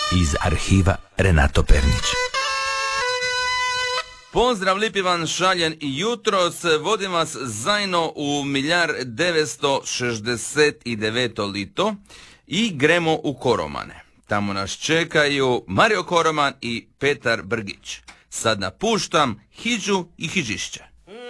iz arhiva Renato Pernić. Pozdrav lipi vam šaljen i jutros, vodim vas zajedno u 1969. lito i gremo u Koromane. Tamo nas čekaju Mario Koroman i Petar Brgić. Sad napuštam Hidžu i Hidžišće.